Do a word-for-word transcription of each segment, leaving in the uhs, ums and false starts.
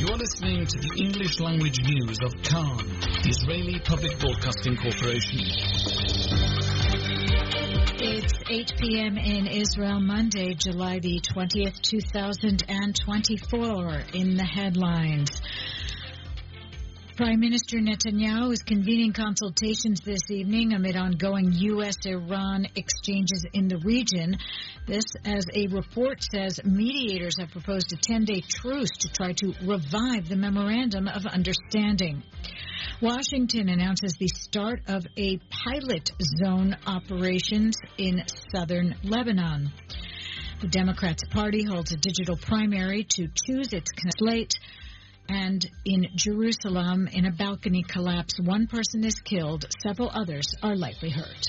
You're listening to the English language news of Khan, the Israeli Public Broadcasting Corporation. It's eight p.m. in Israel, Monday, July the twentieth, two thousand twenty-four. In the headlines, Prime Minister Netanyahu is convening consultations this evening amid ongoing U S Iran exchanges in the region. This, as a report says, mediators have proposed a ten-day truce to try to revive the Memorandum of Understanding. Washington announces the start of a pilot zone operations in southern Lebanon. The Democrats' party holds a digital primary to choose its slate. And in Jerusalem, in a balcony collapse, one person is killed, several others are likely hurt.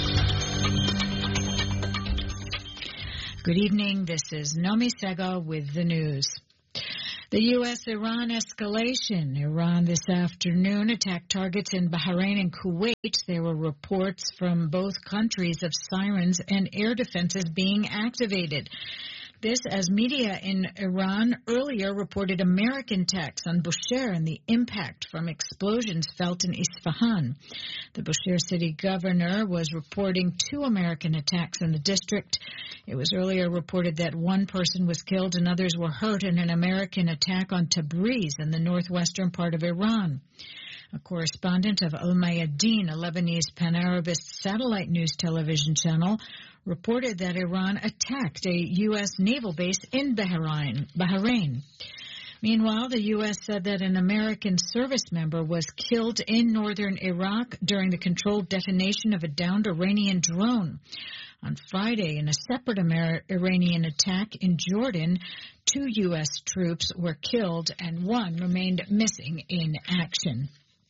Good evening, this is Nomi Sega with the news. The U S-Iran escalation. Iran this afternoon attacked targets in Bahrain and Kuwait. There were reports from both countries of sirens and air defenses being activated. This as media in Iran earlier reported American attacks on Bushehr and the impact from explosions felt in Isfahan. The Bushehr city governor was reporting two American attacks in the district. It was earlier reported that one person was killed and others were hurt in an American attack on Tabriz in the northwestern part of Iran. A correspondent of Al Mayadeen, a Lebanese Pan-Arabist satellite news television channel, reported that Iran attacked a U S naval base in Bahrain. Bahrain. Meanwhile, the U S said that an American service member was killed in northern Iraq during the controlled detonation of a downed Iranian drone. On Friday, in a separate Amer- Iranian attack in Jordan, two U S troops were killed and one remained missing in action.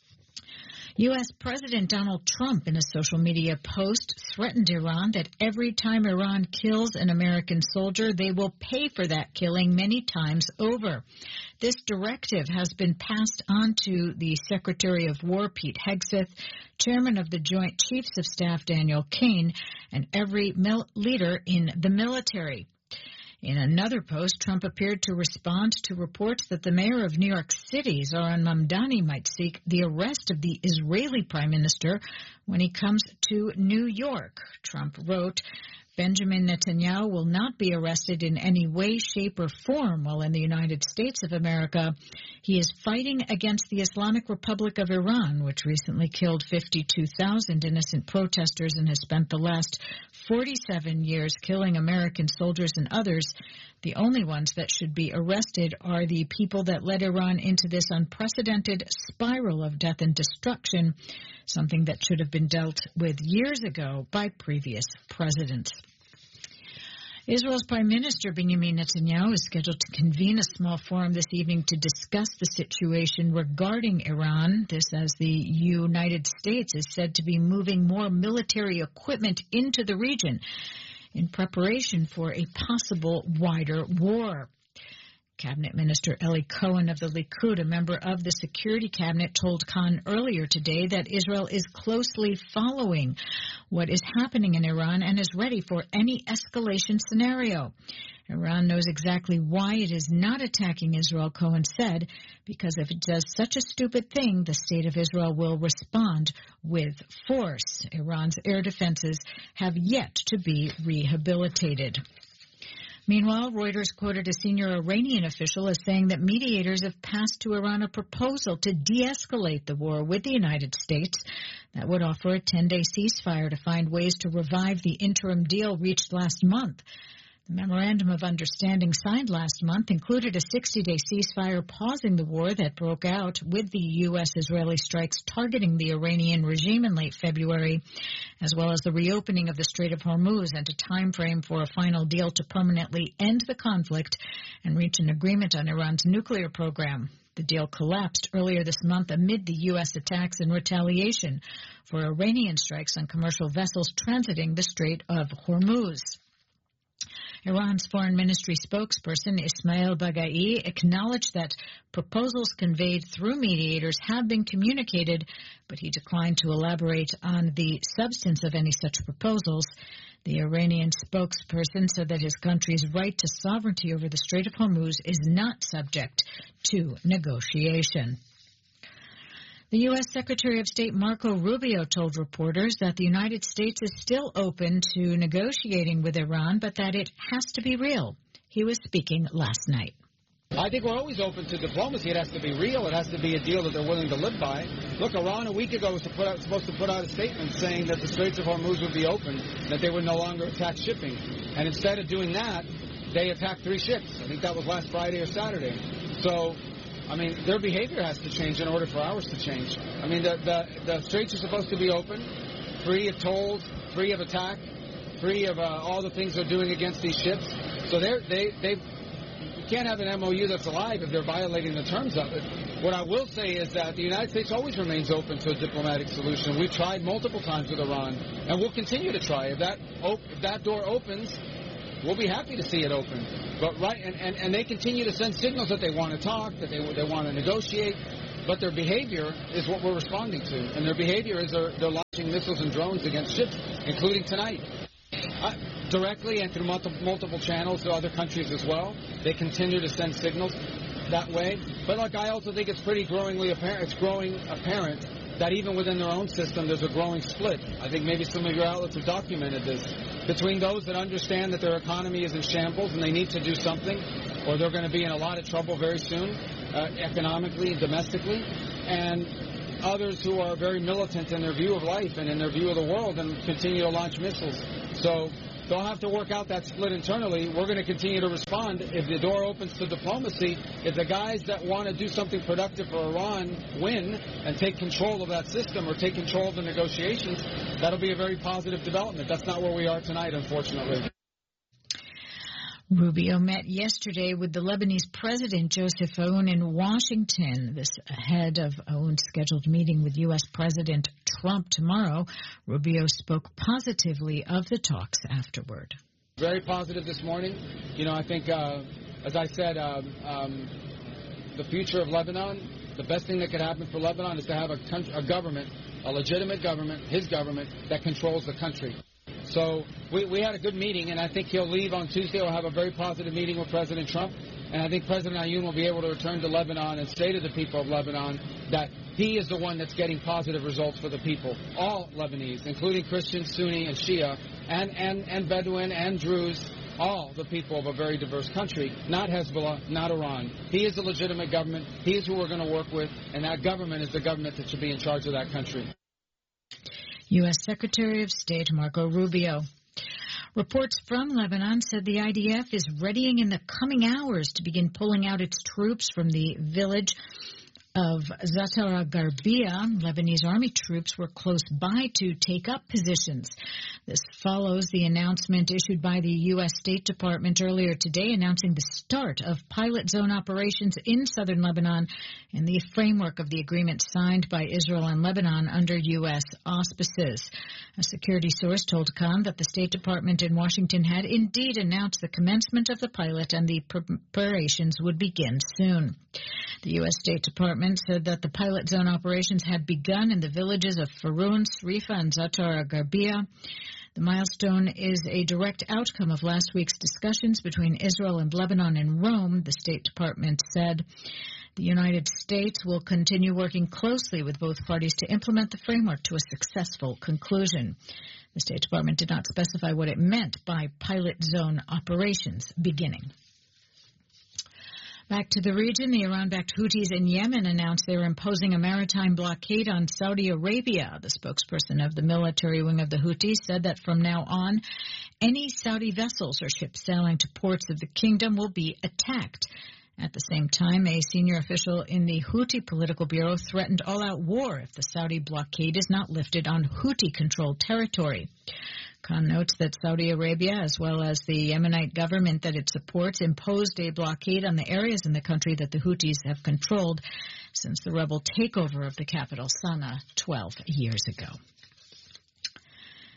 U S President Donald Trump, in a social media post, threatened Iran that every time Iran kills an American soldier, they will pay for that killing many times over. This directive has been passed on to the Secretary of War, Pete Hegseth, Chairman of the Joint Chiefs of Staff, Daniel Kaine, and every mil- leader in the military. In another post, Trump appeared to respond to reports that the mayor of New York City, Zohran Mamdani, might seek the arrest of the Israeli prime minister when he comes to New York. Trump wrote, Benjamin Netanyahu will not be arrested in any way, shape, or form while in the United States of America. He is fighting against the Islamic Republic of Iran, which recently killed fifty-two thousand innocent protesters and has spent the last forty-seven years killing American soldiers and others. The only ones that should be arrested are the people that led Iran into this unprecedented spiral of death and destruction, something that should have been dealt with years ago by previous presidents. Israel's Prime Minister Benjamin Netanyahu is scheduled to convene a small forum this evening to discuss the situation regarding Iran. This as the United States is said to be moving more military equipment into the region in preparation for a possible wider war. Cabinet Minister Eli Cohen of the Likud, a member of the Security Cabinet, told Khan earlier today that Israel is closely following what is happening in Iran and is ready for any escalation scenario. Iran knows exactly why it is not attacking Israel, Cohen said, because if it does such a stupid thing, the state of Israel will respond with force. Iran's air defenses have yet to be rehabilitated. Meanwhile, Reuters quoted a senior Iranian official as saying that mediators have passed to Iran a proposal to de-escalate the war with the United States that would offer a ten-day ceasefire to find ways to revive the interim deal reached last month. The Memorandum of Understanding signed last month included a sixty-day ceasefire pausing the war that broke out with the U S-Israeli strikes targeting the Iranian regime in late February, as well as the reopening of the Strait of Hormuz and a time frame for a final deal to permanently end the conflict and reach an agreement on Iran's nuclear program. The deal collapsed earlier this month amid the U S attacks in retaliation for Iranian strikes on commercial vessels transiting the Strait of Hormuz. Iran's foreign ministry spokesperson Ismail Baghai acknowledged that proposals conveyed through mediators have been communicated, but he declined to elaborate on the substance of any such proposals. The Iranian spokesperson said that his country's right to sovereignty over the Strait of Hormuz is not subject to negotiation. The U S. Secretary of State Marco Rubio told reporters that the United States is still open to negotiating with Iran, but that it has to be real. He was speaking last night. I think we're always open to diplomacy. It has to be real. It has to be a deal that they're willing to live by. Look, Iran a week ago was to put out, supposed to put out a statement saying that the Straits of Hormuz would be open, that they would no longer attack shipping. And instead of doing that, they attacked three ships. I think that was last Friday or Saturday. So, I mean, their behavior has to change in order for ours to change. I mean, the, the, the Straits are supposed to be open, free of tolls, free of attack, free of uh, all the things they're doing against these ships. So they're, they, they, you can't have an M O U that's alive if they're violating the terms of it. What I will say is that the United States always remains open to a diplomatic solution. We've tried multiple times with Iran, and we'll continue to try. If that, op- if that door opens, we'll be happy to see it open. But right, and, and, and they continue to send signals that they want to talk, that they they want to negotiate, but their behavior is what we're responding to. And their behavior is they're, they're launching missiles and drones against ships, including tonight. Uh, directly and through multiple, multiple channels to other countries as well. They continue to send signals that way. But look, I also think it's pretty growingly apparent, it's growing apparent that even within their own system, there's a growing split. I think maybe some of your outlets have documented this. Between those that understand that their economy is in shambles and they need to do something, or they're going to be in a lot of trouble very soon, uh, economically and domestically, and others who are very militant in their view of life and in their view of the world and continue to launch missiles. So they'll have to work out that split internally. We're going to continue to respond. If the door opens to diplomacy, if the guys that want to do something productive for Iran win and take control of that system or take control of the negotiations, that'll be a very positive development. That's not where we are tonight, unfortunately. Rubio met yesterday with the Lebanese President Joseph Aoun in Washington. This ahead of Aoun's scheduled meeting with U S. President Trump tomorrow. Rubio spoke positively of the talks afterward. Very positive this morning. You know, I think, uh, as I said, um, um, the future of Lebanon, the best thing that could happen for Lebanon is to have a, country, a government, a legitimate government, his government, that controls the country. So we, we had a good meeting, and I think he'll leave on Tuesday. We'll have a very positive meeting with President Trump, and I think President Aoun will be able to return to Lebanon and say to the people of Lebanon that he is the one that's getting positive results for the people, all Lebanese, including Christians, Sunni, and Shia, and, and, and Bedouin and Druze, all the people of a very diverse country, not Hezbollah, not Iran. He is the legitimate government. He is who we're going to work with, and that government is the government that should be in charge of that country. U S. Secretary of State Marco Rubio. Reports from Lebanon said the I D F is readying in the coming hours to begin pulling out its troops from the village of Zatara Garbia. Lebanese army troops were close by to take up positions. This follows the announcement issued by the U S. State Department earlier today announcing the start of pilot zone operations in southern Lebanon in the framework of the agreement signed by Israel and Lebanon under U S auspices. A security source told Khan that the State Department in Washington had indeed announced the commencement of the pilot and the preparations would begin soon. The U S. State Department said that the pilot zone operations had begun in the villages of Faroun, Srifa, and Zatara Garbia. The milestone is a direct outcome of last week's discussions between Israel and Lebanon in Rome, the State Department said. The United States will continue working closely with both parties to implement the framework to a successful conclusion. The State Department did not specify what it meant by pilot zone operations beginning. Back to the region, the Iran-backed Houthis in Yemen announced they were imposing a maritime blockade on Saudi Arabia. The spokesperson of the military wing of the Houthis said that from now on, any Saudi vessels or ships sailing to ports of the kingdom will be attacked. At the same time, a senior official in the Houthi political bureau threatened all-out war if the Saudi blockade is not lifted on Houthi-controlled territory. Khan notes that Saudi Arabia, as well as the Yemenite government that it supports, imposed a blockade on the areas in the country that the Houthis have controlled since the rebel takeover of the capital, Sana'a, twelve years ago.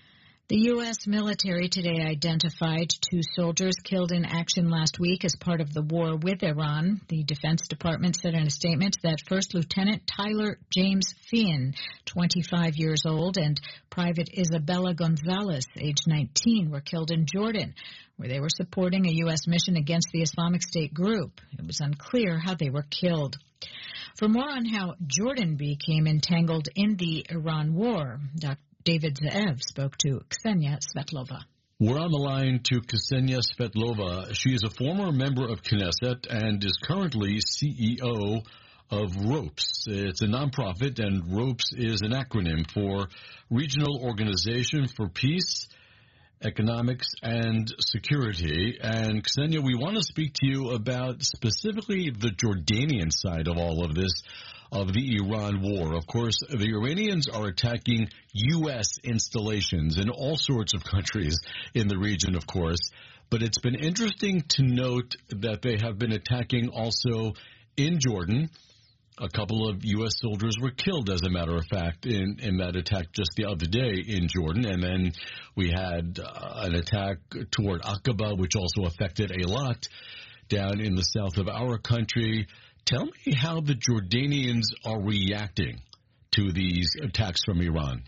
The U S military today identified two soldiers killed in action last week as part of the war with Iran. The Defense Department said in a statement that First Lieutenant Tyler James Feehan, twenty-five years old, and Private Isabella Gonzalez, age nineteen, were killed in Jordan, where they were supporting a U S mission against the Islamic State group. It was unclear how they were killed. For more on how Jordan became entangled in the Iran war, Doctor David Ze'ev spoke to Ksenia Svetlova. We're on the line to Ksenia Svetlova. She is a former member of Knesset and is currently C E O of ROPES. It's a nonprofit, and ROPES is an acronym for Regional Organization for Peace, Economics, and Security. And Ksenia, we want to speak to you about specifically the Jordanian side of all of this, of the Iran war. Of course, the Iranians are attacking U S installations in all sorts of countries in the region, of course. But it's been interesting to note that they have been attacking also in Jordan. A couple of U S soldiers were killed, as a matter of fact, in, in that attack just the other day in Jordan. And then we had uh, an attack toward Aqaba, which also affected Eilat down in the south of our country. Tell me how the Jordanians are reacting to these attacks from Iran.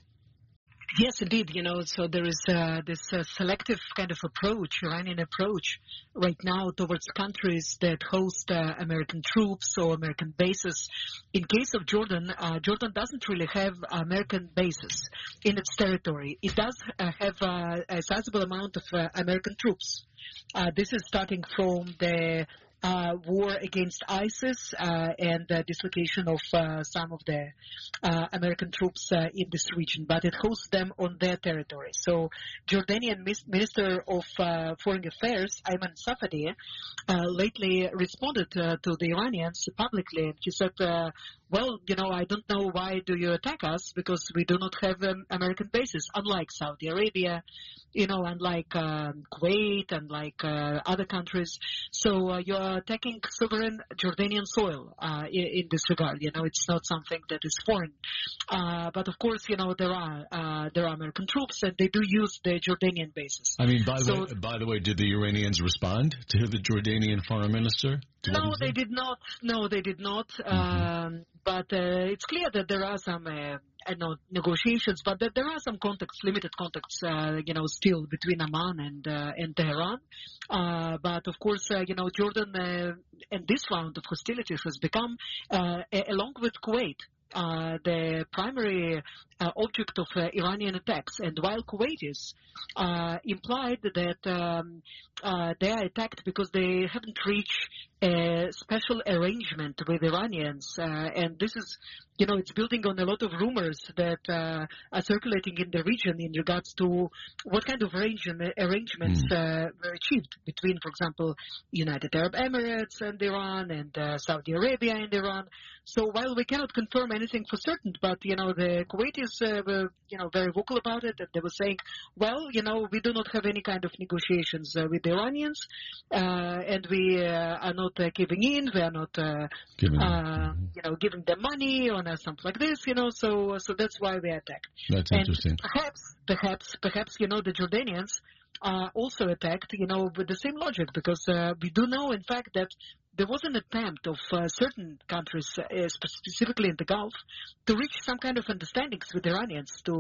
Yes, indeed. You know, so there is uh, this uh, selective kind of approach, Iranian approach, right now towards countries that host uh, American troops or American bases. In case of Jordan, uh, Jordan doesn't really have American bases in its territory. It does uh, have uh, a sizable amount of uh, American troops. Uh, this is starting from the Uh, war against ISIS uh, and the dislocation of uh, some of the uh, American troops uh, in this region, but it hosts them on their territory. So Jordanian Minister of uh, Foreign Affairs, Ayman Safadi, uh, lately responded uh, to the Iranians publicly. He said, uh, well, you know, I don't know why do you attack us, because we do not have um, American bases, unlike Saudi Arabia, you know, unlike um, Kuwait and like uh, other countries. So uh, you are attacking sovereign Jordanian soil uh, in, in this regard. You know, it's not something that is foreign. Uh, but of course, you know, there are uh, there are American troops, and they do use the Jordanian bases. I mean, by the so, way, by the way, did the Iranians respond to the Jordanian foreign minister? No, they did not. No, they did not. Mm-hmm. Um, but uh, it's clear that there are some uh, I know, negotiations, but that there are some contacts, limited contacts, uh, you know, still between Amman and uh, and Tehran. Uh, but of course, uh, you know, Jordan uh, and this round of hostilities has become, uh, a- along with Kuwait, Uh, the primary uh, object of uh, Iranian attacks. And while Kuwait is uh, implied that um, uh, they are attacked because they haven't reached a special arrangement with Iranians, uh, and this is, you know, it's building on a lot of rumors that uh, are circulating in the region in regards to what kind of arrange- arrangements mm. uh, were achieved between, for example, United Arab Emirates and Iran, and uh, Saudi Arabia and Iran. So while we cannot confirm anything for certain, but, you know, the Kuwaitis uh, were, you know, very vocal about it, and they were saying, well, you know, we do not have any kind of negotiations uh, with the Iranians, uh, and we uh, are not uh, giving in, we are not, uh, giving uh, you know, giving them money or uh, something like this, you know, so so that's why we attacked. That's and interesting. Perhaps, perhaps, perhaps, you know, the Jordanians uh, also attacked, you know, with the same logic, because uh, we do know, in fact, that there was an attempt of uh, certain countries, uh, specifically in the Gulf, to reach some kind of understandings with Iranians to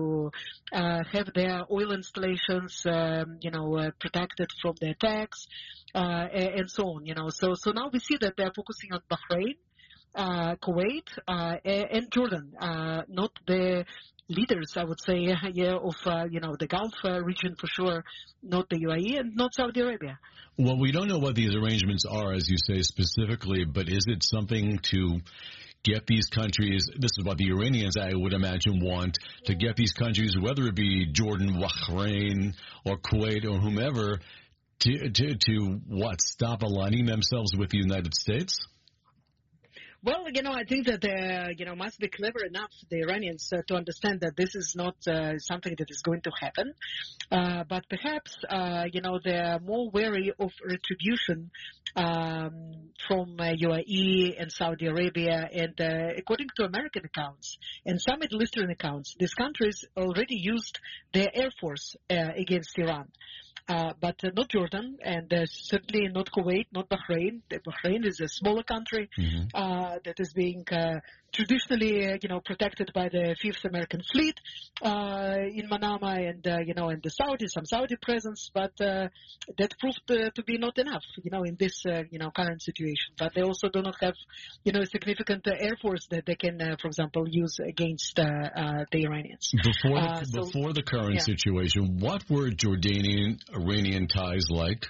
uh, have their oil installations, um, you know, uh, protected from the attacks, uh, and so on. You know, so so now we see that they are focusing on Bahrain, uh, Kuwait, uh, and Jordan, uh, not the leaders, I would say, yeah, of uh, you know, the Gulf uh, region for sure, not the U A E and not Saudi Arabia. Well, we don't know what these arrangements are, as you say specifically, but is it something to get these countries, this is what the Iranians, I would imagine, want, to get these countries, whether it be Jordan, Bahrain, or Kuwait, or whomever, to, to, to what, stop aligning themselves with the United States? Well, you know, I think that they, you know, must be clever enough, the Iranians, uh, to understand that this is not uh, something that is going to happen. Uh, but perhaps, uh, you know, they're more wary of retribution um, from uh, U A E and Saudi Arabia. And uh, according to American accounts and some Middle Eastern accounts, these countries already used their air force uh, against Iran. Uh, but uh, not Jordan, and uh, certainly not Kuwait, not Bahrain. Bahrain is a smaller country mm-hmm. uh, that is being uh, traditionally, uh, you know, protected by the Fifth American Fleet uh, in Manama, and uh, you know, and the Saudis, some Saudi presence. But uh, that proved uh, to be not enough, you know, in this uh, you know current situation. But they also do not have, you know, a significant uh, air force that they can, uh, for example, use against uh, uh, the Iranians. Before the, uh, so, before the current yeah. situation, what were Jordanian Iranian ties like?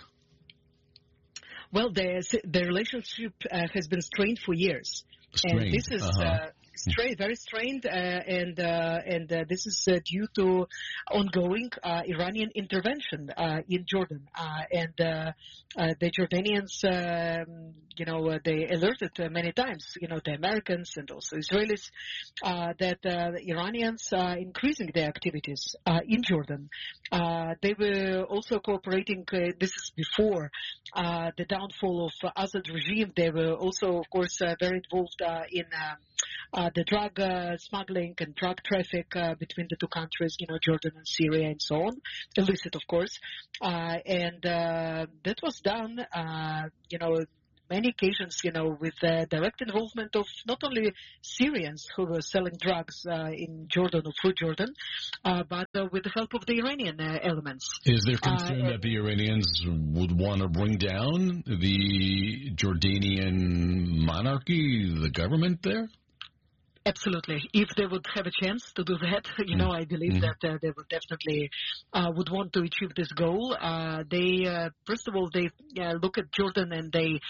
Well, the the relationship uh, has been strained for years, Strained. and this is uh-huh. uh, strained, very strained, uh, and uh, and uh, this is uh, due to ongoing uh, Iranian intervention uh, in Jordan, uh, and uh, uh, the Jordanians, um, you know, uh, they alerted uh, many times, you know, the Americans and also Israelis, uh, that uh, the Iranians are increasing their activities uh, in Jordan. Uh, they were also cooperating. Uh, this is before uh, the downfall of uh, Assad regime. They were also, of course, uh, very involved uh, in uh, uh, the drug uh, smuggling and drug traffic uh, between the two countries, you know, Jordan and Syria and so on, illicit, of course. Uh, and uh, that was done, uh, you know, many occasions, you know, with uh, direct involvement of not only Syrians who were selling drugs uh, in Jordan or through Jordan, uh, but uh, with the help of the Iranian uh, elements. Is there concern uh, that the Iranians would want to bring down the Jordanian monarchy, the government there? Absolutely. If they would have a chance to do that, you know, I believe mm. that uh, they would definitely uh, would want to achieve this goal. Uh, they, uh, first of all, they uh, look at Jordan and they,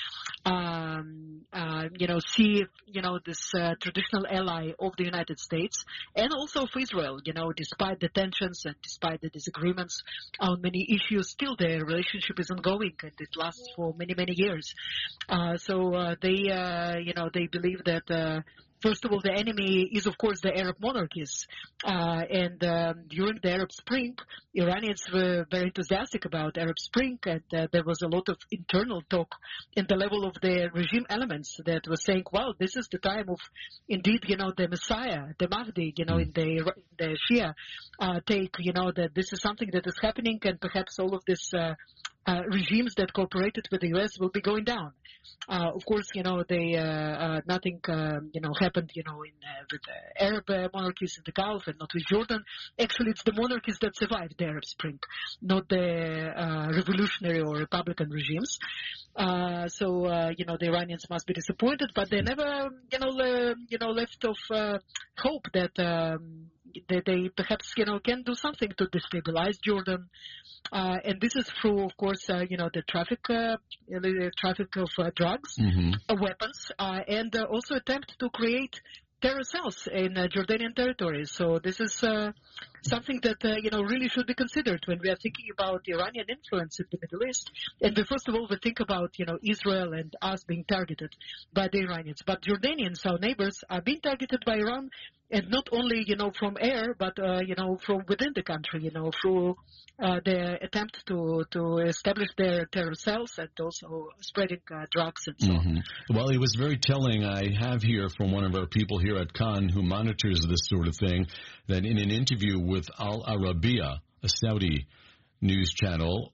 um, uh, you know, see, you know, this uh, traditional ally of the United States and also of Israel. You know, despite the tensions and despite the disagreements on many issues, still their relationship is ongoing and it lasts for many, many years. Uh, so uh, they, uh, you know, they believe that. Uh, First of all, the enemy is, of course, the Arab monarchies. Uh, and um, during the Arab Spring, Iranians were very enthusiastic about Arab Spring, and uh, there was a lot of internal talk in the level of the regime elements that were saying, well, this is the time of, indeed, you know, the Messiah, the Mahdi, you know, in the, the Shia uh, take, you know, that this is something that is happening, and perhaps all of these uh, uh, regimes that cooperated with the U S will be going down. Uh, of course, you know, they, uh, uh, nothing, uh, you know, happened, you know, in, uh, with the Arab uh, monarchies in the Gulf and not with Jordan. Actually, it's the monarchies that survived the Arab Spring, not the uh, revolutionary or Republican regimes. Uh, so, uh, you know, the Iranians must be disappointed, but they never, you know, le- you know, left of uh, hope that, um, that they perhaps, you know, can do something to destabilize Jordan. Uh, and this is through, of course, uh, you know, the traffic, uh, the traffic of uh, drugs, mm-hmm. uh, weapons, uh, and uh, also attempt to create terror cells in uh, Jordanian territories. So this is uh, something that, uh, you know, really should be considered when we are thinking about Iranian influence in the Middle East. And we, first of all, we think about, you know, Israel and us being targeted by the Iranians. But Jordanians, our neighbors, are being targeted by Iran, and not only, you know, from air, but, uh, you know, from within the country, you know, through uh, their attempt to, to establish their terror cells and also spreading uh, drugs and so mm-hmm. on. Well, it was very telling. I have here from one of our people here at Khan who monitors this sort of thing, that in an interview with Al Arabiya, a Saudi news channel,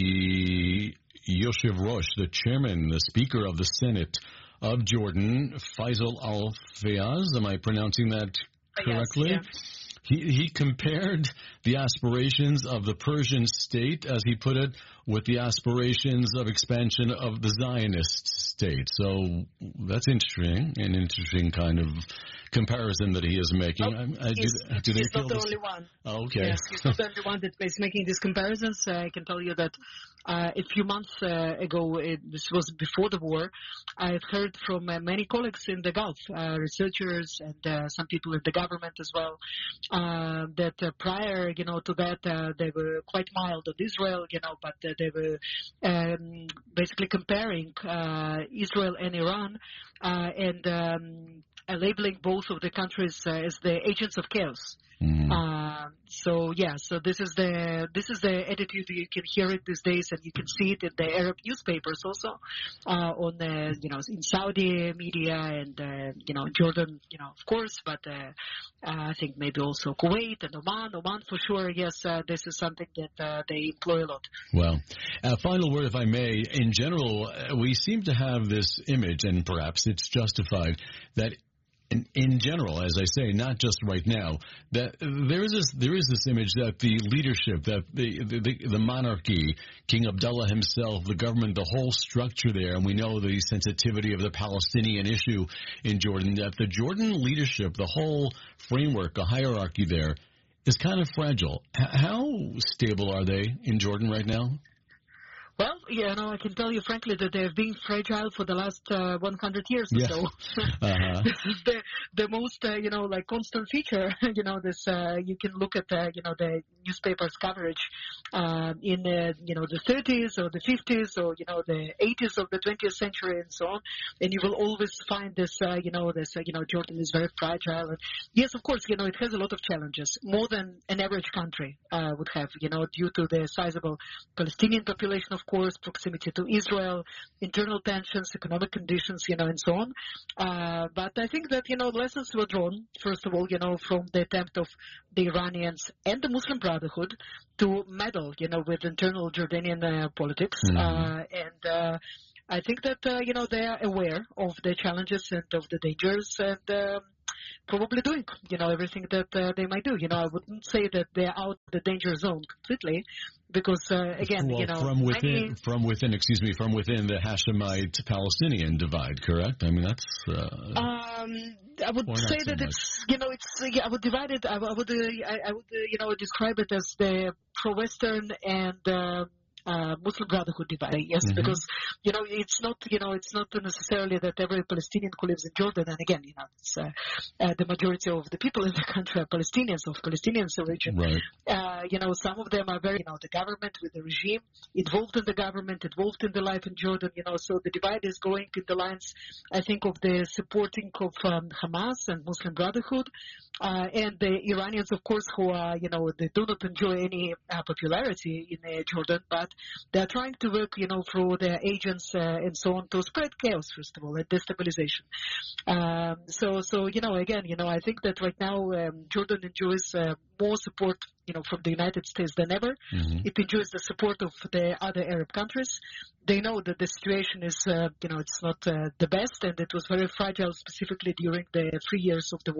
the Yoshev Rosh, the chairman, the speaker of the Senate of Jordan, Faisal Al-Fayaz, am I pronouncing that correctly? Yes, yeah. He, he compared the aspirations of the Persian state, as he put it, with the aspirations of expansion of the Zionist state. So that's interesting, an interesting kind of comparison that he is making. Oh, I, I, he's do, do he's they not the this? only one. Oh, okay. Yes, he's not the only one that is making these comparisons. Uh, I can tell you that uh, a few months uh, ago, it, this was before the war, I've heard from uh, many colleagues in the Gulf, uh, researchers and uh, some people in the government as well, uh, that uh, prior, you know, to that, uh, they were quite mild on Israel, you know, but uh, they were um, basically comparing uh, Israel and Iran, uh, and um, uh, labeling both of the countries uh, as the agents of chaos. Mm-hmm. Uh, so yeah, so this is the this is the attitude. You can hear it these days, and you can see it in the Arab newspapers also, uh, on the you know in Saudi media and uh, you know Jordan, you know of course, but uh, uh, I think maybe also Kuwait and Oman, Oman for sure. Yes, uh, this is something that uh, they employ a lot. Well, uh, final word, if I may. In general, uh, we seem to have this image, and perhaps it's justified, that In, in general, as I say, not just right now, that there is this there is this image that the leadership, that the the, the monarchy, King Abdullah himself, the government, the whole structure there, and we know the sensitivity of the Palestinian issue in Jordan, that the Jordan leadership, the whole framework, a hierarchy there, is kind of fragile. H- how stable are they in Jordan right now? Well, yeah, no, I can tell you frankly that they've been fragile for the last uh, one hundred years or Yeah. so. Uh-huh. This is the the most, uh, you know, like constant feature. you know, this uh, you can look at, uh, you know, the newspapers coverage uh, in, uh, you know, the thirties or the fifties or, you know, the eighties of the twentieth century and so on. And you will always find this, uh, you know, this, uh, you know, Jordan is very fragile. And yes, of course, you know, it has a lot of challenges, more than an average country uh, would have, you know, due to the sizable Palestinian population, of course, proximity to Israel, internal tensions, economic conditions, you know, and so on. Uh, but I think that, you know, lessons were drawn, first of all, you know, from the attempt of the Iranians and the Muslim Brotherhood to meddle, you know, with internal Jordanian uh, politics. Mm-hmm. Uh, and uh, I think that, uh, you know, they are aware of the challenges and of the dangers and um, probably doing, you know, everything that uh, they might do. You know, I wouldn't say that they're out of the danger zone completely, because uh, again, well, you know, from within, many, from within, excuse me, from within the Hashemite-Palestinian divide, correct? I mean, that's. Uh, um, I would or not say so that much. it's, you know, it's. Yeah, I would divide it. I, I would, uh, I, I would, uh, you know, describe it as the pro-Western and. Uh, Uh, Muslim Brotherhood divide, yes, Mm-hmm. because, you know, it's not, you know, it's not necessarily that every Palestinian who lives in Jordan, and again, you know, it's, uh, uh, the majority of the people in the country are Palestinians, of Palestinians origin. Right. Uh, you know, some of them are very, you know, the government with the regime, involved in the government, involved in the life in Jordan, you know, so the divide is going in the lines, I think, of the supporting of um, Hamas and Muslim Brotherhood, uh, and the Iranians, of course, who are, you know, they do not enjoy any uh, popularity in uh, Jordan, but they're trying to work, you know, through their agents uh, and so on to spread chaos, first of all, and destabilization. Um, so, so, you know, again, you know, I think that right now um, Jordan enjoys uh, more support, you know, from the United States than ever. Mm-hmm. It enjoys the support of the other Arab countries. They know that the situation is, uh, you know, it's not uh, the best, and it was very fragile, specifically during the three years of the war.